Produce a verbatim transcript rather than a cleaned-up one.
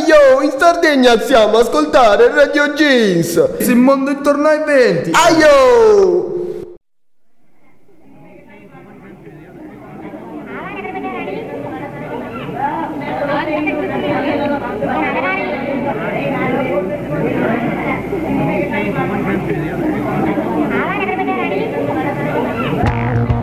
Aio, in Sardegna siamo a ascoltare Radio Jeans. Il mondo intorno ai venti. Aio!